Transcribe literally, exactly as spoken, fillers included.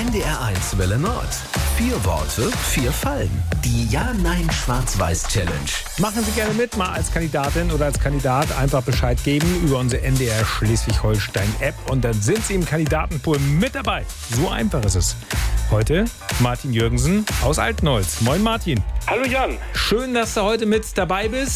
N D R eins Welle Nord. Vier Worte, vier Fallen. Die Ja-Nein-Schwarz-Weiß-Challenge. Machen Sie gerne mit, mal als Kandidatin oder als Kandidat einfach Bescheid geben über unsere N D R Schleswig-Holstein-App und dann sind Sie im Kandidatenpool mit dabei. So einfach ist es. Heute Martin Jürgensen aus Altnolz. Moin Martin. Hallo Jan. Schön, dass du heute mit dabei bist.